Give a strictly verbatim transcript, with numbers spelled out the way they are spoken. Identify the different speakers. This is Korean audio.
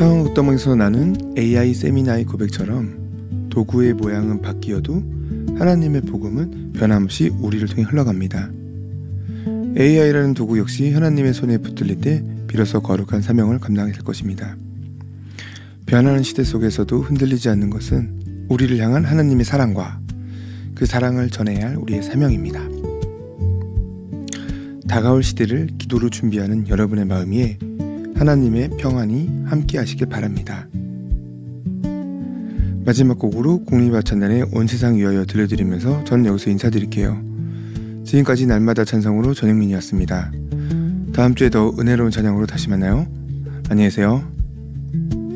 Speaker 1: 세상 어떠면서 나는 에이아이 세미나의 고백처럼 도구의 모양은 바뀌어도 하나님의 복음은 변함없이 우리를 통해 흘러갑니다. 에이아이라는 도구 역시 하나님의 손에 붙들릴 때 비로소 거룩한 사명을 감당하게 될 것입니다. 변하는 시대 속에서도 흔들리지 않는 것은 우리를 향한 하나님의 사랑과 그 사랑을 전해야 할 우리의 사명입니다. 다가올 시대를 기도로 준비하는 여러분의 마음 위에 하나님의 평안이 함께 하시길 바랍니다. 마지막 곡으로 국립화찬단의 온 세상 위하여 들려드리면서 저는 여기서 인사드릴게요. 지금까지 날마다 찬송으로 전영민이었습니다. 다음 주에 더 은혜로운 찬양으로 다시 만나요. 안녕히 계세요.